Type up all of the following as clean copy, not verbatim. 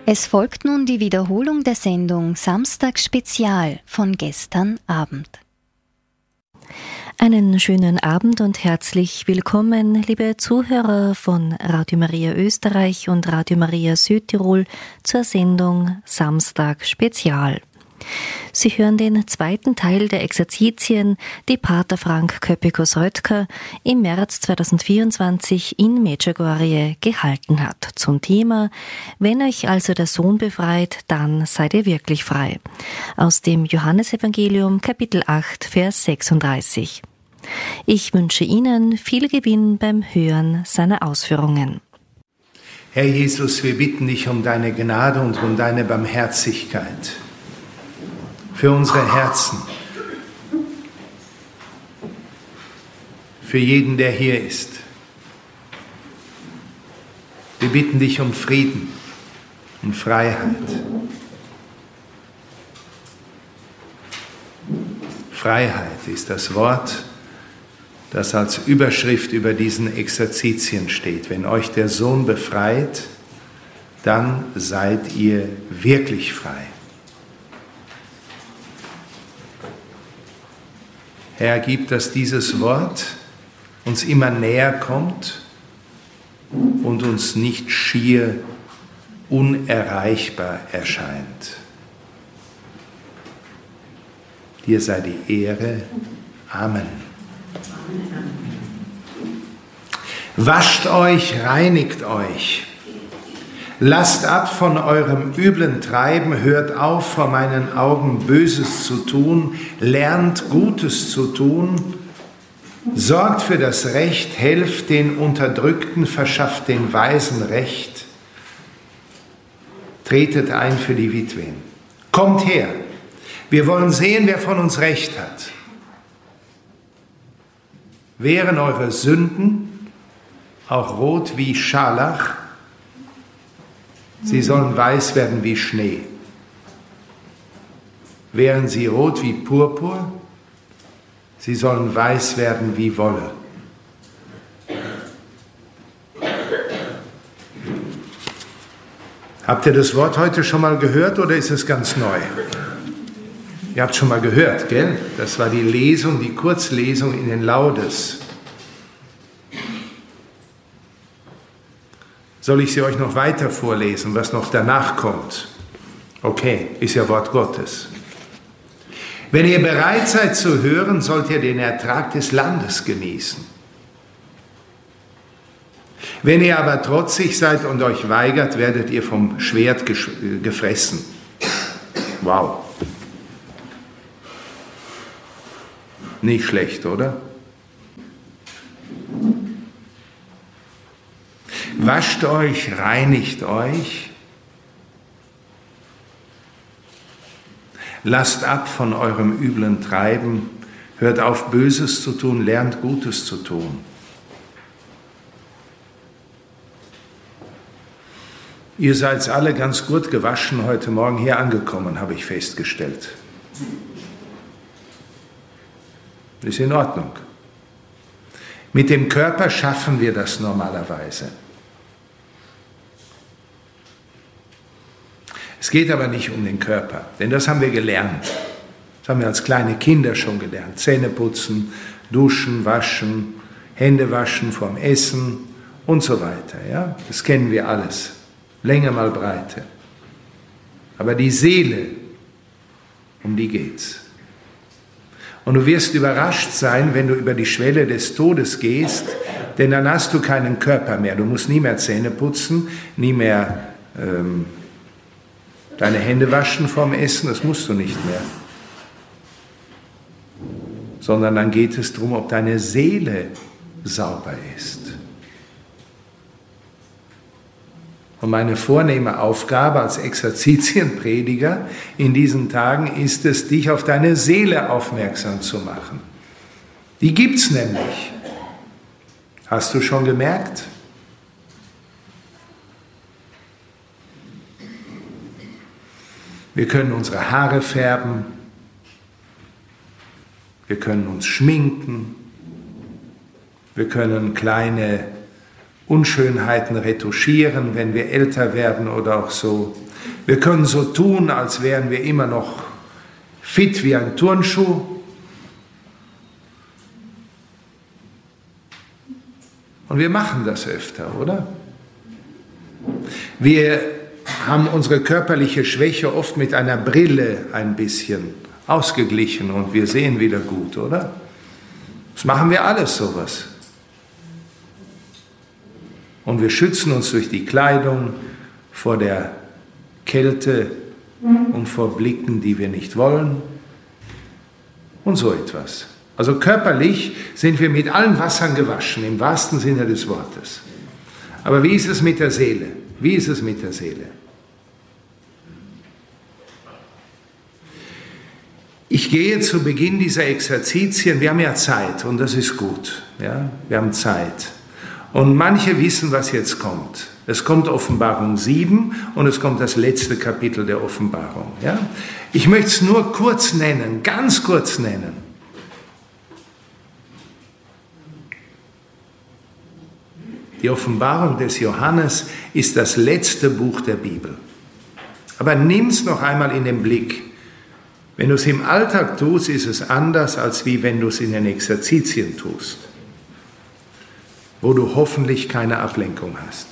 Es folgt nun die Wiederholung der Sendung Samstag Spezial von gestern Abend. Einen schönen Abend und herzlich willkommen, liebe Zuhörer von Radio Maria Österreich und Radio Maria Südtirol zur Sendung Samstag Spezial. Sie hören den zweiten Teil der Exerzitien, die Pater Frank Köpikos-Röttger im März 2024 in Medjugorje gehalten hat, zum Thema »Wenn euch also der Sohn befreit, dann seid ihr wirklich frei« aus dem Johannesevangelium Kapitel 8, Vers 36. Ich wünsche Ihnen viel Gewinn beim Hören seiner Ausführungen. Herr Jesus, wir bitten dich um deine Gnade und um deine Barmherzigkeit für unsere Herzen, für jeden, der hier ist. Wir bitten dich um Frieden und Freiheit. Freiheit ist das Wort, das als Überschrift über diesen Exerzitien steht. Wenn euch der Sohn befreit, dann seid ihr wirklich frei. Herr, gib, dass dieses Wort uns immer näher kommt und uns nicht schier unerreichbar erscheint. Dir sei die Ehre. Amen. Wascht euch, reinigt euch. Lasst ab von eurem üblen Treiben, hört auf, vor meinen Augen Böses zu tun, lernt Gutes zu tun, sorgt für das Recht, helft den Unterdrückten, verschafft den Weisen Recht, tretet ein für die Witwen. Kommt her, wir wollen sehen, wer von uns Recht hat. Wären eure Sünden auch rot wie Scharlach, sie sollen weiß werden wie Schnee. Wären sie rot wie Purpur, sie sollen weiß werden wie Wolle. Habt ihr das Wort heute schon mal gehört oder ist es ganz neu? Ihr habt schon mal gehört, gell? Das war die Lesung, die Kurzlesung in den Laudes. Soll ich sie euch noch weiter vorlesen, was noch danach kommt? Okay, ist ja Wort Gottes. Wenn ihr bereit seid zu hören, sollt ihr den Ertrag des Landes genießen. Wenn ihr aber trotzig seid und euch weigert, werdet ihr vom Schwert gefressen. Wow. Nicht schlecht, oder? Wascht euch, reinigt euch, lasst ab von eurem üblen Treiben, hört auf, Böses zu tun, lernt Gutes zu tun. Ihr seid alle ganz gut gewaschen heute Morgen hier angekommen, habe ich festgestellt. Ist in Ordnung. Mit dem Körper schaffen wir das normalerweise. Es geht aber nicht um den Körper, denn das haben wir gelernt. Das haben wir als kleine Kinder schon gelernt. Zähne putzen, duschen, waschen, Hände waschen vorm Essen und so weiter. Ja? Das kennen wir alles. Länge mal Breite. Aber die Seele, um die geht's. Und du wirst überrascht sein, wenn du über die Schwelle des Todes gehst, denn dann hast du keinen Körper mehr. Du musst nie mehr Zähne putzen, nie mehr deine Hände waschen vorm Essen, das musst du nicht mehr. Sondern dann geht es darum, ob deine Seele sauber ist. Und meine vornehme Aufgabe als Exerzitienprediger in diesen Tagen ist es, dich auf deine Seele aufmerksam zu machen. Die gibt's nämlich. Hast du schon gemerkt? Wir können unsere Haare färben, wir können uns schminken, wir können kleine Unschönheiten retuschieren, wenn wir älter werden oder auch so. Wir können so tun, als wären wir immer noch fit wie ein Turnschuh. Und wir machen das öfter, oder? Wir haben unsere körperliche Schwäche oft mit einer Brille ein bisschen ausgeglichen und wir sehen wieder gut, oder? Das machen wir alles, sowas. Und wir schützen uns durch die Kleidung vor der Kälte und vor Blicken, die wir nicht wollen und so etwas. Also körperlich sind wir mit allen Wassern gewaschen, im wahrsten Sinne des Wortes. Aber wie ist es mit der Seele? Wie ist es mit der Seele? Ich gehe zu Beginn dieser Exerzitien, wir haben ja Zeit und das ist gut. Ja? Wir haben Zeit. Und manche wissen, was jetzt kommt. Es kommt Offenbarung 7 und es kommt das letzte Kapitel der Offenbarung. Ja? Ich möchte es nur kurz nennen, ganz kurz nennen. Die Offenbarung des Johannes ist das letzte Buch der Bibel. Aber nimm es noch einmal in den Blick. Wenn du es im Alltag tust, ist es anders, als wie wenn du es in den Exerzitien tust, wo du hoffentlich keine Ablenkung hast.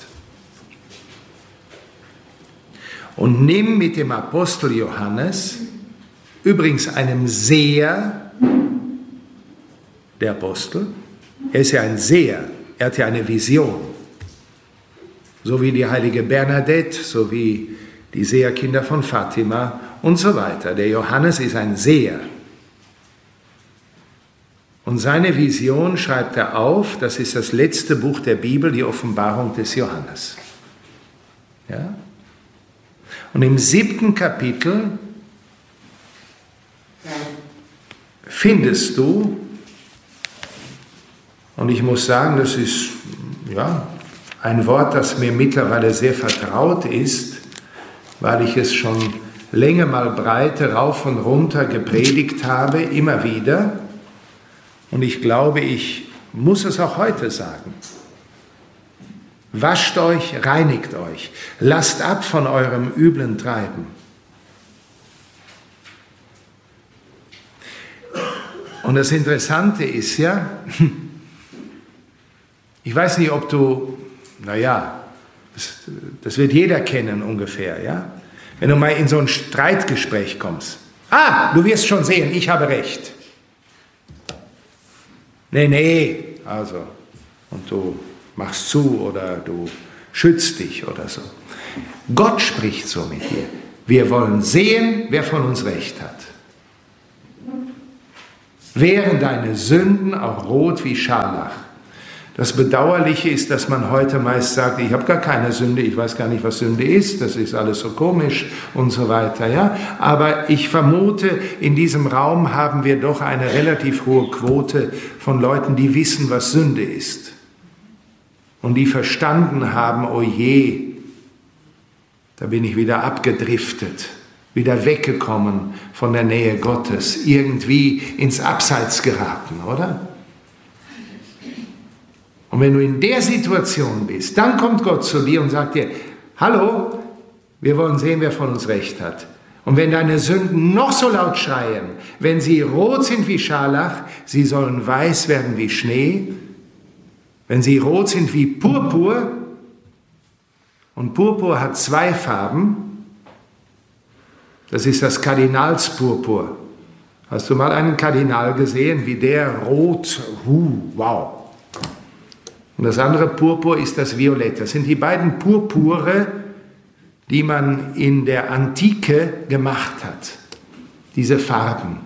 Und nimm mit dem Apostel Johannes, übrigens einem Seher, der Apostel, er ist ja ein Seher, er hat ja eine Vision, so wie die heilige Bernadette, so wie die Seherkinder von Fatima und so weiter. Der Johannes ist ein Seher. Und seine Vision schreibt er auf, das ist das letzte Buch der Bibel, die Offenbarung des Johannes. Ja? Und im 7. Kapitel findest du, und ich muss sagen, das ist ja, ein Wort, das mir mittlerweile sehr vertraut ist, weil ich es schon Länge mal Breite rauf und runter gepredigt habe, immer wieder. Und ich glaube, ich muss es auch heute sagen. Wascht euch, reinigt euch, lasst ab von eurem üblen Treiben. Und das Interessante ist ja, ich weiß nicht, ob du, das wird jeder kennen ungefähr, ja? Wenn du mal in so ein Streitgespräch kommst. Du wirst schon sehen, ich habe recht. Nee, also, und du machst zu oder du schützt dich oder so. Gott spricht so mit dir. Wir wollen sehen, wer von uns recht hat. Wären deine Sünden auch rot wie Scharlach. Das Bedauerliche ist, dass man heute meist sagt, ich habe gar keine Sünde, ich weiß gar nicht, was Sünde ist, das ist alles so komisch und so weiter. Ja? Aber ich vermute, in diesem Raum haben wir doch eine relativ hohe Quote von Leuten, die wissen, was Sünde ist. Und die verstanden haben, oh je, da bin ich wieder abgedriftet, wieder weggekommen von der Nähe Gottes, irgendwie ins Abseits geraten, oder? Und wenn du in der Situation bist, dann kommt Gott zu dir und sagt dir, hallo, wir wollen sehen, wer von uns recht hat. Und wenn deine Sünden noch so laut schreien, wenn sie rot sind wie Scharlach, sie sollen weiß werden wie Schnee, wenn sie rot sind wie Purpur, und Purpur hat 2 Farben, das ist das Kardinalspurpur. Hast du mal einen Kardinal gesehen, wie der rot, wow. Und das andere Purpur ist das Violett. Das sind die beiden Purpure, die man in der Antike gemacht hat. Diese Farben.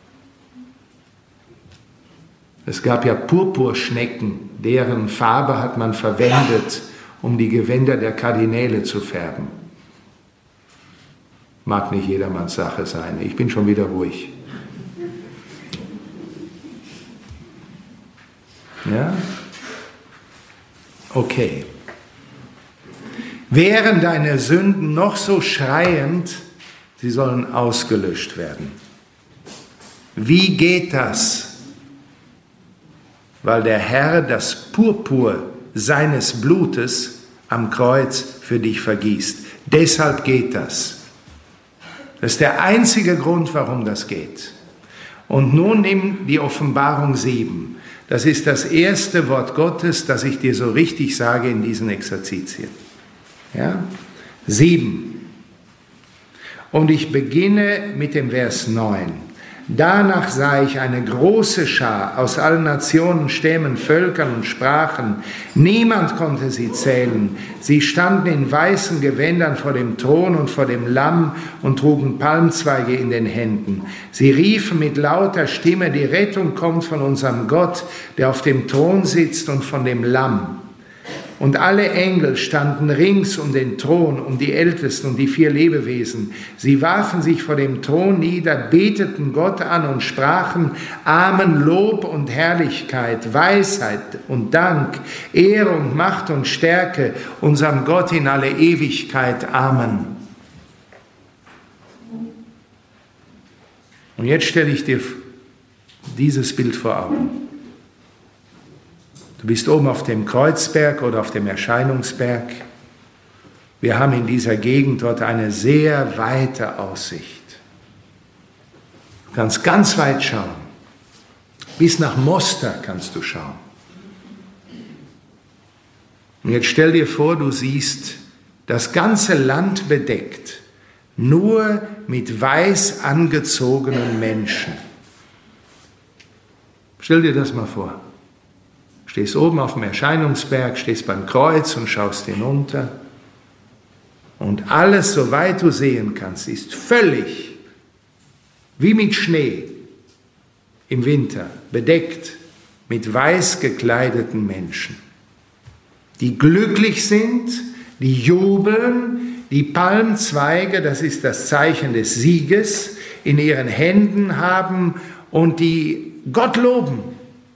Es gab ja Purpurschnecken, deren Farbe hat man verwendet, um die Gewänder der Kardinäle zu färben. Mag nicht jedermanns Sache sein. Ich bin schon wieder ruhig. Ja? Okay. Wären deine Sünden noch so schreiend, sie sollen ausgelöscht werden. Wie geht das? Weil der Herr das Purpur seines Blutes am Kreuz für dich vergießt. Deshalb geht das. Das ist der einzige Grund, warum das geht. Und nun nimm die Offenbarung 7. Das ist das erste Wort Gottes, das ich dir so richtig sage in diesen Exerzitien. Ja? 7. Und ich beginne mit dem Vers 9. Danach sah ich eine große Schar aus allen Nationen, Stämmen, Völkern und Sprachen. Niemand konnte sie zählen. Sie standen in weißen Gewändern vor dem Thron und vor dem Lamm und trugen Palmzweige in den Händen. Sie riefen mit lauter Stimme, die Rettung kommt von unserem Gott, der auf dem Thron sitzt, und von dem Lamm. Und alle Engel standen rings um den Thron, um die Ältesten und die 4 Lebewesen. Sie warfen sich vor dem Thron nieder, beteten Gott an und sprachen: Amen, Lob und Herrlichkeit, Weisheit und Dank, Ehre und Macht und Stärke unserem Gott in alle Ewigkeit. Amen. Und jetzt stelle ich dir dieses Bild vor Augen. Du bist oben auf dem Kreuzberg oder auf dem Erscheinungsberg. Wir haben in dieser Gegend dort eine sehr weite Aussicht. Du kannst ganz weit schauen. Bis nach Mostar kannst du schauen. Und jetzt stell dir vor, du siehst das ganze Land bedeckt, nur mit weiß angezogenen Menschen. Stell dir das mal vor. Stehst oben auf dem Erscheinungsberg, stehst beim Kreuz und schaust hinunter. Und alles, soweit du sehen kannst, ist völlig wie mit Schnee im Winter, bedeckt mit weiß gekleideten Menschen, die glücklich sind, die jubeln, die Palmzweige, das ist das Zeichen des Sieges, in ihren Händen haben und die Gott loben.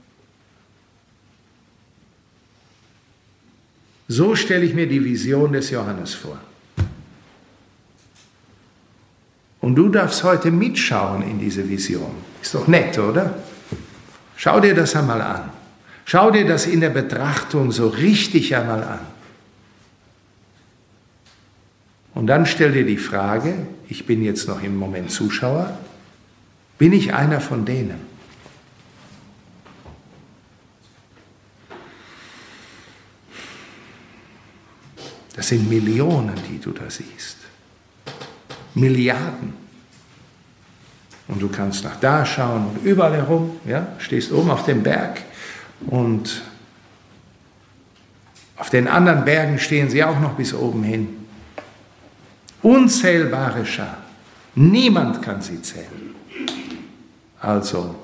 So stelle ich mir die Vision des Johannes vor. Und du darfst heute mitschauen in diese Vision. Ist doch nett, oder? Schau dir das einmal an. Schau dir das in der Betrachtung so richtig einmal an. Und dann stell dir die Frage, ich bin jetzt noch im Moment Zuschauer, bin ich einer von denen? Das sind Millionen, die du da siehst. Milliarden. Und du kannst nach da schauen und überall herum, ja, stehst oben auf dem Berg und auf den anderen Bergen stehen sie auch noch bis oben hin. Unzählbare Schar. Niemand kann sie zählen. Also,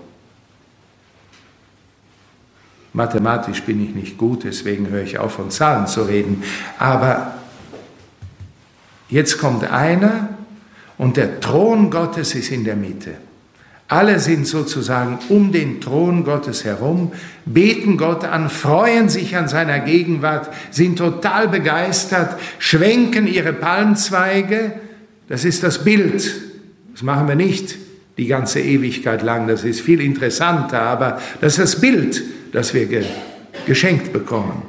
mathematisch bin ich nicht gut, deswegen höre ich auf, von Zahlen zu reden. Aber jetzt kommt einer und der Thron Gottes ist in der Mitte. Alle sind sozusagen um den Thron Gottes herum, beten Gott an, freuen sich an seiner Gegenwart, sind total begeistert, schwenken ihre Palmzweige. Das ist das Bild. Das machen wir nicht die ganze Ewigkeit lang, das ist viel interessanter, aber das ist das Bild, das wir geschenkt bekommen.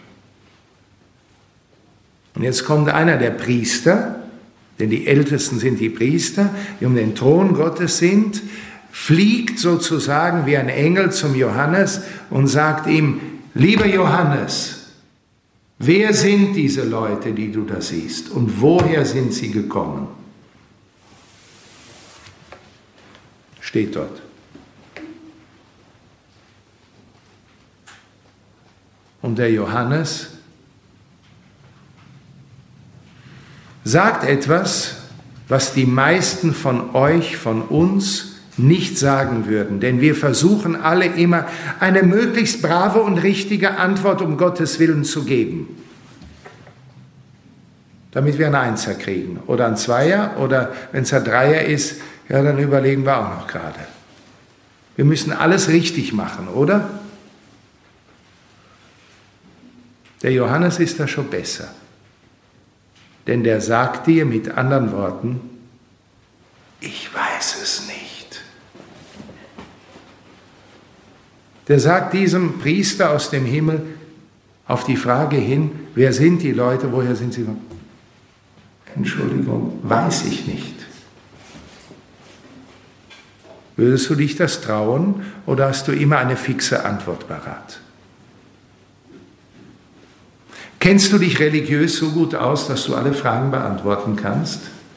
Und jetzt kommt einer der Priester, denn die Ältesten sind die Priester, die um den Thron Gottes sind, fliegt sozusagen wie ein Engel zum Johannes und sagt ihm: Lieber Johannes, wer sind diese Leute, die du da siehst, und woher sind sie gekommen? Steht dort. Und der Johannes sagt etwas, was die meisten von euch, von uns nicht sagen würden. Denn wir versuchen alle immer, eine möglichst brave und richtige Antwort um Gottes Willen zu geben. Damit wir einen Einser kriegen oder einen Zweier oder wenn es ein Dreier ist, ja, dann überlegen wir auch noch gerade. Wir müssen alles richtig machen, oder? Der Johannes ist da schon besser. Denn der sagt dir mit anderen Worten: Ich weiß es nicht. Der sagt diesem Priester aus dem Himmel auf die Frage hin: Wer sind die Leute, woher sind sie? Entschuldigung, weiß ich nicht. Würdest du dich das trauen oder hast du immer eine fixe Antwort parat? Kennst du dich religiös so gut aus, dass du alle Fragen beantworten kannst?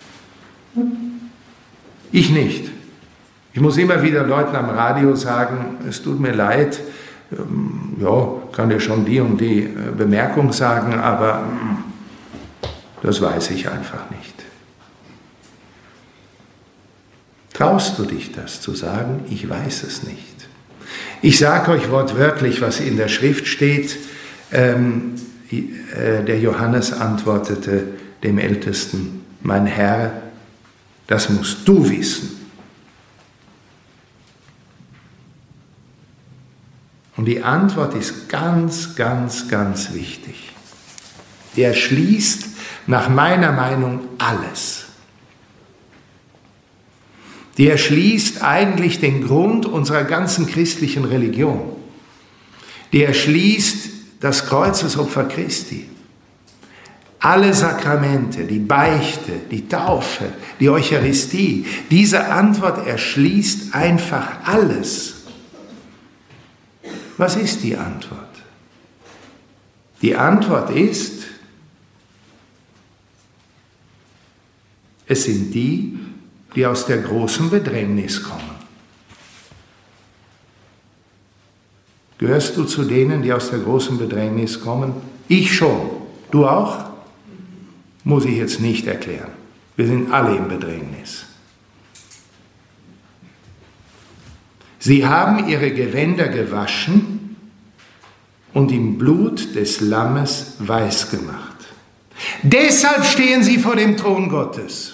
Ich nicht. Ich muss immer wieder Leuten am Radio sagen, es tut mir leid, ja, kann dir schon die und die Bemerkung sagen, aber das weiß ich einfach nicht. Traust du dich das zu sagen? Ich weiß es nicht. Ich sage euch wortwörtlich, was in der Schrift steht. Der Johannes antwortete dem Ältesten, mein Herr, das musst du wissen. Und die Antwort ist ganz, ganz, ganz wichtig. Die erschließt nach meiner Meinung alles. Die erschließt eigentlich den Grund unserer ganzen christlichen Religion. Die erschließt das Kreuzesopfer Christi. Alle Sakramente, die Beichte, die Taufe, die Eucharistie, diese Antwort erschließt einfach alles. Was ist die Antwort? Die Antwort ist, es sind die, die aus der großen Bedrängnis kommen. Gehörst du zu denen, die aus der großen Bedrängnis kommen? Ich schon. Du auch? Muss ich jetzt nicht erklären. Wir sind alle in Bedrängnis. Sie haben ihre Gewänder gewaschen und im Blut des Lammes weiß gemacht. Deshalb stehen sie vor dem Thron Gottes.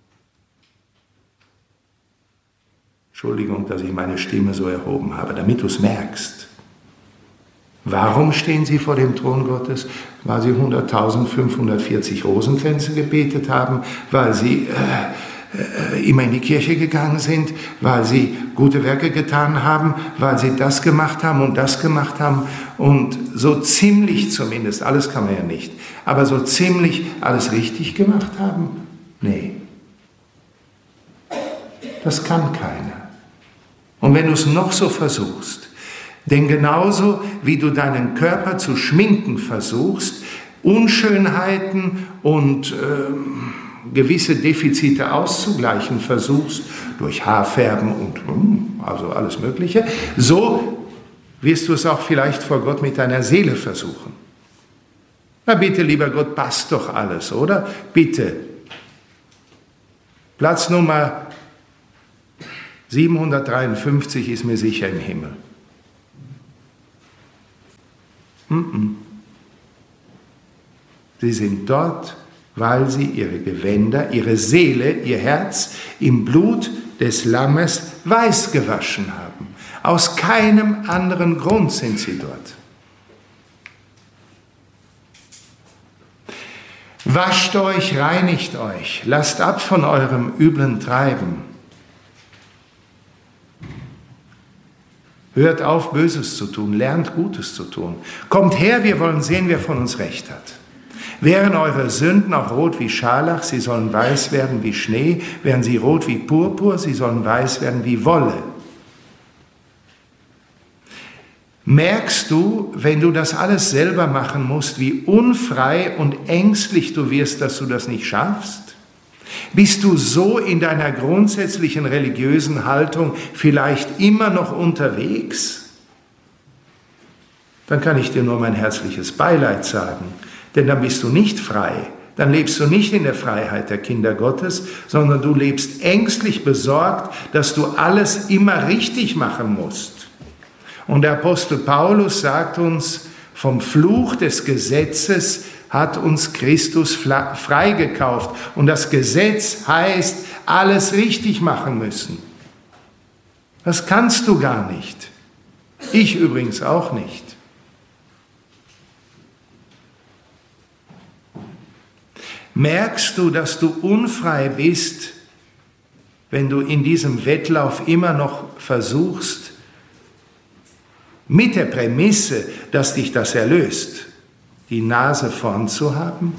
Entschuldigung, dass ich meine Stimme so erhoben habe, damit du es merkst. Warum stehen sie vor dem Thron Gottes? Weil sie 100.540 Rosenkränze gebetet haben, weil sie immer in die Kirche gegangen sind, weil sie gute Werke getan haben, weil sie das gemacht haben und das gemacht haben und so ziemlich zumindest, alles kann man ja nicht, aber so ziemlich alles richtig gemacht haben? Nee. Das kann keiner. Und wenn du es noch so versuchst, denn genauso wie du deinen Körper zu schminken versuchst, Unschönheiten und gewisse Defizite auszugleichen versuchst, durch Haarfärben und also alles Mögliche, so wirst du es auch vielleicht vor Gott mit deiner Seele versuchen. Na bitte, lieber Gott, passt doch alles, oder? Bitte. Platz Nummer 753 ist mir sicher im Himmel. Sie sind dort, weil sie ihre Gewänder, ihre Seele, ihr Herz im Blut des Lammes weiß gewaschen haben. Aus keinem anderen Grund sind sie dort. Wascht euch, reinigt euch, lasst ab von eurem üblen Treiben. Hört auf, Böses zu tun, lernt Gutes zu tun. Kommt her, wir wollen sehen, wer von uns Recht hat. Wären eure Sünden auch rot wie Scharlach, sie sollen weiß werden wie Schnee. Wären sie rot wie Purpur, sie sollen weiß werden wie Wolle. Merkst du, wenn du das alles selber machen musst, wie unfrei und ängstlich du wirst, dass du das nicht schaffst? Bist du so in deiner grundsätzlichen religiösen Haltung vielleicht immer noch unterwegs? Dann kann ich dir nur mein herzliches Beileid sagen, denn dann bist du nicht frei. Dann lebst du nicht in der Freiheit der Kinder Gottes, sondern du lebst ängstlich besorgt, dass du alles immer richtig machen musst. Und der Apostel Paulus sagt uns, vom Fluch des Gesetzes hat uns Christus freigekauft. Und das Gesetz heißt, alles richtig machen müssen. Das kannst du gar nicht. Ich übrigens auch nicht. Merkst du, dass du unfrei bist, wenn du in diesem Wettlauf immer noch versuchst, mit der Prämisse, dass dich das erlöst, die Nase vorn zu haben?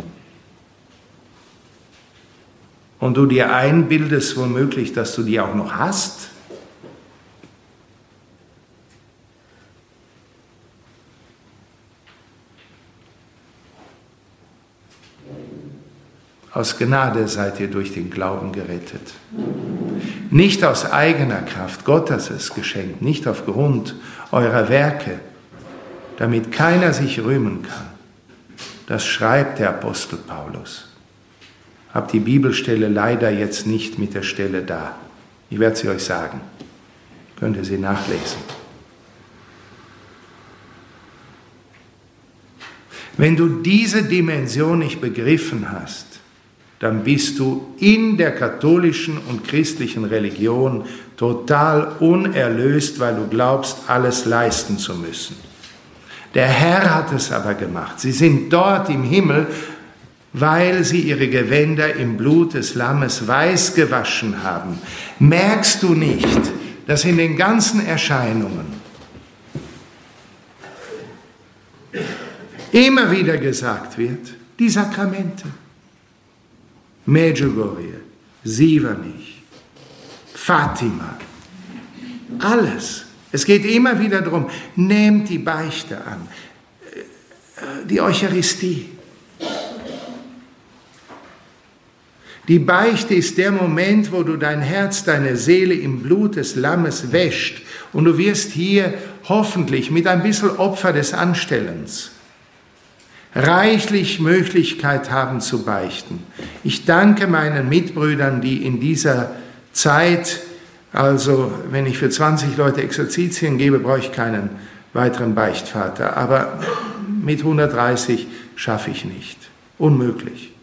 Und du dir einbildest womöglich, dass du die auch noch hast? Aus Gnade seid ihr durch den Glauben gerettet. Nicht aus eigener Kraft, Gott hat es geschenkt, nicht aufgrund eurer Werke, damit keiner sich rühmen kann. Das schreibt der Apostel Paulus. Hab die Bibelstelle leider jetzt nicht mit der Stelle da. Ich werde sie euch sagen. Könnt ihr sie nachlesen. Wenn du diese Dimension nicht begriffen hast, dann bist du in der katholischen und christlichen Religion total unerlöst, weil du glaubst, alles leisten zu müssen. Der Herr hat es aber gemacht. Sie sind dort im Himmel, weil sie ihre Gewänder im Blut des Lammes weiß gewaschen haben. Merkst du nicht, dass in den ganzen Erscheinungen immer wieder gesagt wird, die Sakramente, Medjugorje, Sievernich, Fatima, alles. Es geht immer wieder darum, nehmt die Beichte an, die Eucharistie. Die Beichte ist der Moment, wo du dein Herz, deine Seele im Blut des Lammes wäscht und du wirst hier hoffentlich mit ein bisschen Opfer des Anstellens reichlich Möglichkeit haben zu beichten. Ich danke meinen Mitbrüdern, die in dieser Zeit, also wenn ich für 20 Leute Exerzitien gebe, brauche ich keinen weiteren Beichtvater, aber mit 130 schaffe ich nicht. Unmöglich.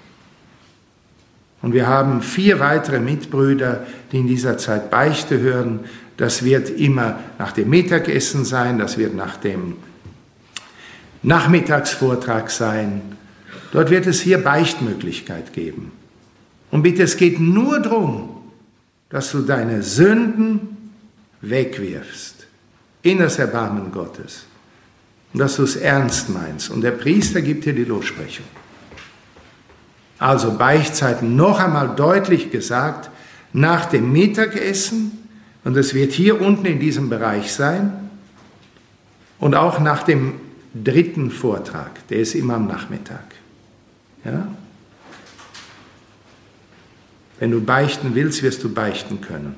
Und wir haben 4 weitere Mitbrüder, die in dieser Zeit Beichte hören. Das wird immer nach dem Mittagessen sein, das wird nach dem Nachmittagsvortrag sein. Dort wird es hier Beichtmöglichkeit geben. Und bitte, es geht nur darum, dass du deine Sünden wegwirfst in das Erbarmen Gottes und dass du es ernst meinst. Und der Priester gibt dir die Lossprechung. Also Beichtzeiten noch einmal deutlich gesagt, nach dem Mittagessen, und es wird hier unten in diesem Bereich sein, und auch nach dem 3. Vortrag, der ist immer am Nachmittag. Ja? Wenn du beichten willst, wirst du beichten können.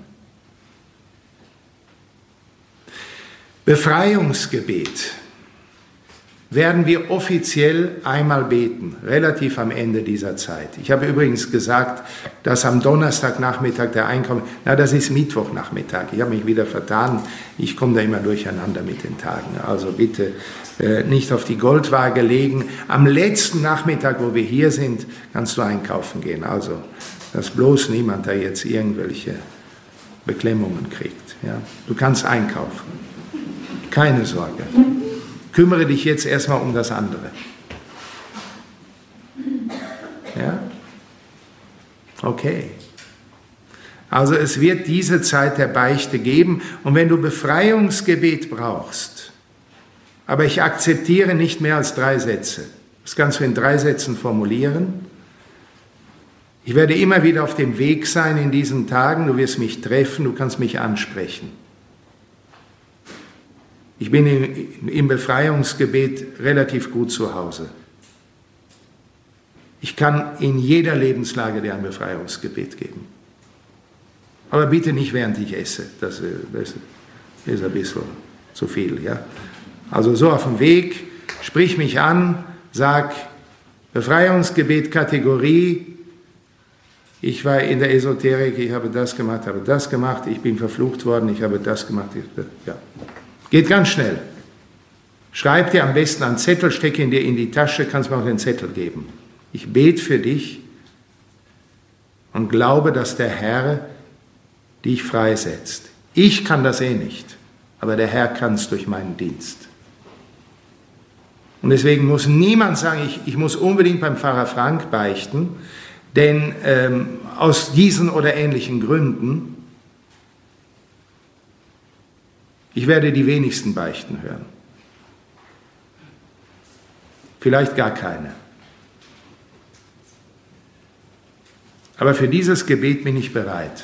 Befreiungsgebet werden wir offiziell einmal beten, relativ am Ende dieser Zeit. Ich habe übrigens gesagt, dass am Donnerstagnachmittag der Einkommen, das ist Mittwochnachmittag, ich habe mich wieder vertan, ich komme da immer durcheinander mit den Tagen, also bitte nicht auf die Goldwaage legen. Am letzten Nachmittag, wo wir hier sind, kannst du einkaufen gehen, also dass bloß niemand da jetzt irgendwelche Beklemmungen kriegt. Ja? Du kannst einkaufen, keine Sorge. Kümmere dich jetzt erstmal um das andere. Ja? Okay. Also es wird diese Zeit der Beichte geben und wenn du Befreiungsgebet brauchst, aber ich akzeptiere nicht mehr als 3 Sätze, das kannst du in 3 Sätzen formulieren. Ich werde immer wieder auf dem Weg sein in diesen Tagen, du wirst mich treffen, du kannst mich ansprechen. Ich bin im Befreiungsgebet relativ gut zu Hause. Ich kann in jeder Lebenslage dir ein Befreiungsgebet geben. Aber bitte nicht, während ich esse. Das ist ein bisschen zu viel. Ja? Also so auf dem Weg, sprich mich an, sag Befreiungsgebet Kategorie. Ich war in der Esoterik, ich habe das gemacht, ich bin verflucht worden, ich habe das gemacht. Ja. Geht ganz schnell. Schreib dir am besten einen Zettel, steck ihn dir in die Tasche, kannst mir auch den Zettel geben. Ich bete für dich und glaube, dass der Herr dich freisetzt. Ich kann das nicht, aber der Herr kann es durch meinen Dienst. Und deswegen muss niemand sagen, ich muss unbedingt beim Pfarrer Frank beichten, denn aus diesen oder ähnlichen Gründen, ich werde die wenigsten beichten hören. Vielleicht gar keine. Aber für dieses Gebet bin ich bereit.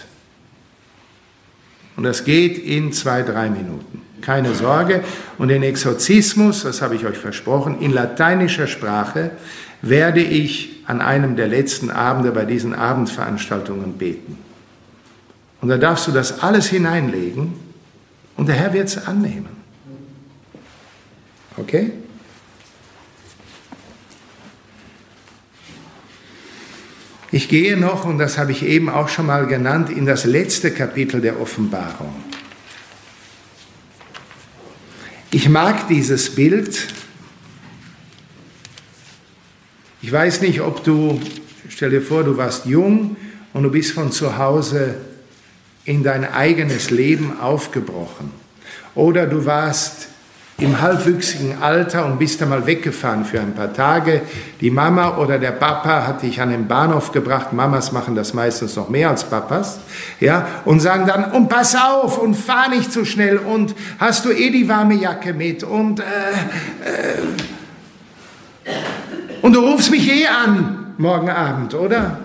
Und das geht in 2-3 Minuten. Keine Sorge. Und den Exorzismus, das habe ich euch versprochen, in lateinischer Sprache werde ich an einem der letzten Abende bei diesen Abendveranstaltungen beten. Und da darfst du das alles hineinlegen und der Herr wird es annehmen. Okay? Ich gehe noch, und das habe ich eben auch schon mal genannt, in das letzte Kapitel der Offenbarung. Ich mag dieses Bild. Ich weiß nicht, ob du, stell dir vor, du warst jung und du bist von zu Hause in dein eigenes Leben aufgebrochen. Oder du warst im halbwüchsigen Alter und bist einmal weggefahren für ein paar Tage. Die Mama oder der Papa hat dich an den Bahnhof gebracht. Mamas machen das meistens noch mehr als Papas. Ja, und sagen dann, und pass auf und fahr nicht zu schnell und hast du die warme Jacke mit und du rufst mich an morgen Abend, oder?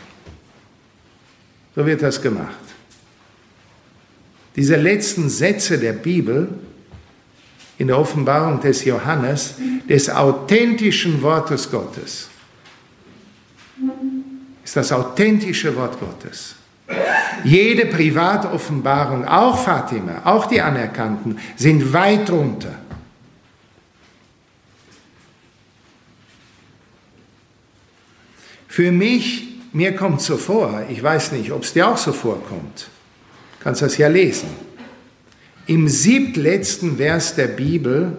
So wird das gemacht. Diese letzten Sätze der Bibel in der Offenbarung des Johannes, des authentischen Wortes Gottes, ist das authentische Wort Gottes. Jede Privatoffenbarung, auch Fatima, auch die Anerkannten, sind weit drunter. Für mich, mir kommt so vor, ich weiß nicht, ob es dir auch so vorkommt, du kannst das ja lesen. Im 7. Vers der Bibel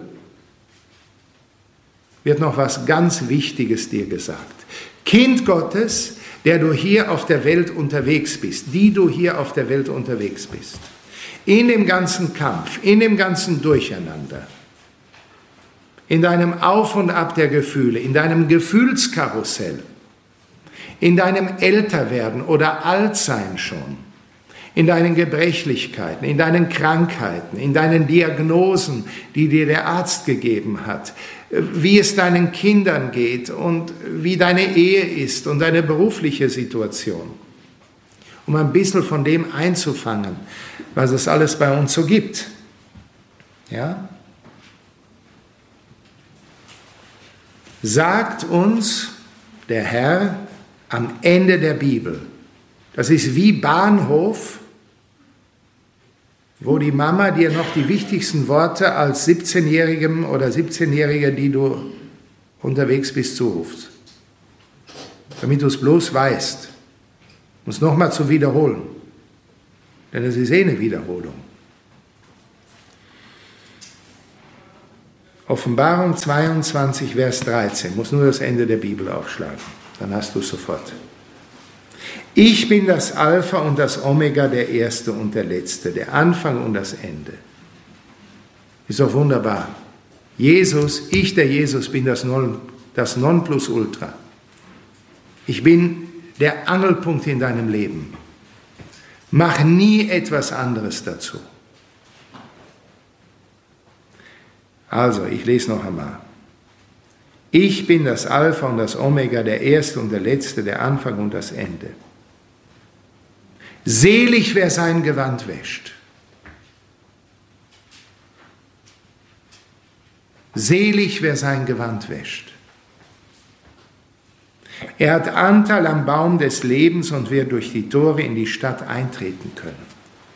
wird noch was ganz Wichtiges dir gesagt. Kind Gottes, der du hier auf der Welt unterwegs bist, die du hier auf der Welt unterwegs bist, in dem ganzen Kampf, in dem ganzen Durcheinander, in deinem Auf und Ab der Gefühle, in deinem Gefühlskarussell, in deinem Älterwerden oder Altsein schon, in deinen Gebrechlichkeiten, in deinen Krankheiten, in deinen Diagnosen, die dir der Arzt gegeben hat, wie es deinen Kindern geht und wie deine Ehe ist und deine berufliche Situation. Um ein bisschen von dem einzufangen, was es alles bei uns so gibt. Ja? Sagt uns der Herr am Ende der Bibel, das ist wie Bahnhof, wo die Mama dir noch die wichtigsten Worte als 17-Jährigem oder 17-Jähriger, die du unterwegs bist, zuruft. Damit du es bloß weißt. Um es nochmal zu wiederholen. Denn es ist eine Wiederholung. Offenbarung 22, Vers 13. Muss nur das Ende der Bibel aufschlagen. Dann hast du es sofort. Ich bin das Alpha und das Omega, der Erste und der Letzte, der Anfang und das Ende. Ist doch wunderbar. Jesus, ich der Jesus, bin das Nonplusultra. Ich bin der Angelpunkt in deinem Leben. Mach nie etwas anderes dazu. Also, ich lese noch einmal. Ich bin das Alpha und das Omega, der Erste und der Letzte, der Anfang und das Ende. Selig, wer sein Gewand wäscht. Selig, wer sein Gewand wäscht. Er hat Anteil am Baum des Lebens und wird durch die Tore in die Stadt eintreten können.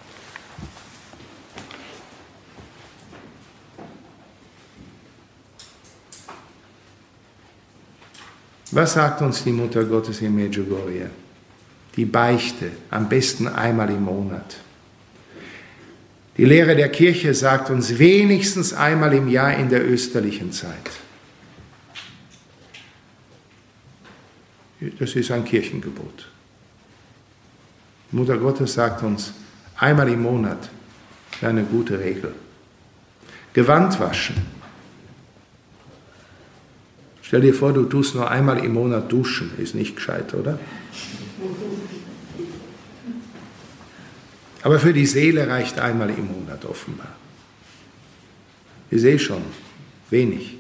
Was sagt uns die Mutter Gottes in Medjugorje? Die Beichte, am besten einmal im Monat. Die Lehre der Kirche sagt uns wenigstens einmal im Jahr in der österlichen Zeit. Das ist ein Kirchengebot. Die Mutter Gottes sagt uns, einmal im Monat wäre eine gute Regel. Gewand waschen. Stell dir vor, du tust nur einmal im Monat duschen. Ist nicht gescheit, oder? Aber für die Seele reicht einmal im Monat offenbar. Ich sehe schon, wenig.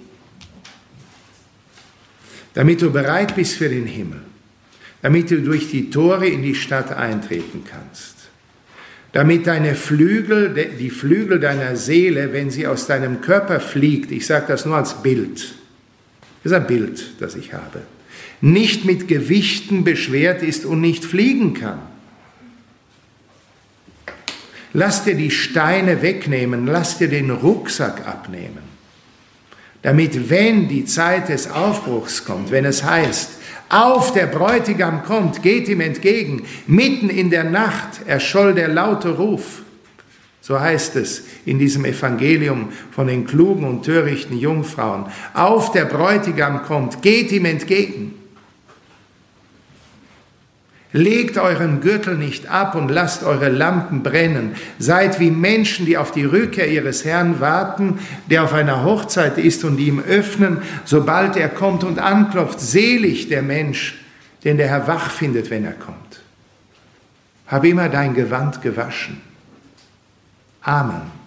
Damit du bereit bist für den Himmel, damit du durch die Tore in die Stadt eintreten kannst, damit deine Flügel, die Flügel deiner Seele, wenn sie aus deinem Körper fliegt, ich sage das nur als Bild, das ist ein Bild, das ich habe, nicht mit Gewichten beschwert ist und nicht fliegen kann. Lass dir die Steine wegnehmen, lass dir den Rucksack abnehmen, damit, wenn die Zeit des Aufbruchs kommt, wenn es heißt, auf, der Bräutigam kommt, geht ihm entgegen, mitten in der Nacht erscholl der laute Ruf. So heißt es in diesem Evangelium von den klugen und törichten Jungfrauen. Auf, der Bräutigam kommt, geht ihm entgegen. Legt euren Gürtel nicht ab und lasst eure Lampen brennen. Seid wie Menschen, die auf die Rückkehr ihres Herrn warten, der auf einer Hochzeit ist und die ihm öffnen, sobald er kommt und anklopft. Selig der Mensch, den der Herr wach findet, wenn er kommt. Hab immer dein Gewand gewaschen. Amen.